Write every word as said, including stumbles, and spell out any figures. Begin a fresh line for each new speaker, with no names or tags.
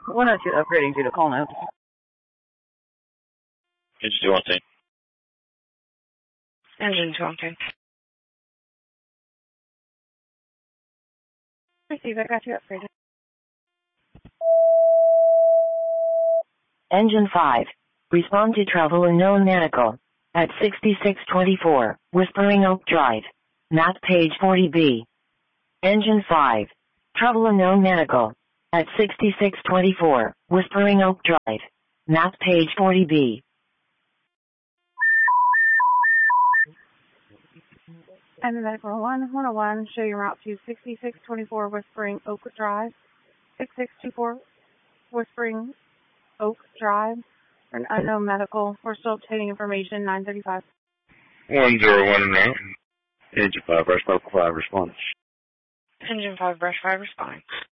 one oh two upgrading to the call note.
Engine two one two.
Engine two one two.
Receive, I got you upgraded.
Engine five. Respond to travel unknown medical. At sixty-six twenty-four, Whispering Oak Drive. Map page forty B. Engine five. Travel unknown medical. At sixty-six twenty-four, Whispering Oak Drive. Map page forty B.
I'm the medical one, one oh one, show your route to sixty-six twenty-four Whispering Oak Drive. sixty-six twenty-four Whispering Oak Drive. For an unknown medical. We're still obtaining information, nine thirty-five.
one zero one now. Engine five, Brush five, respond.
Engine five, Brush five, respond.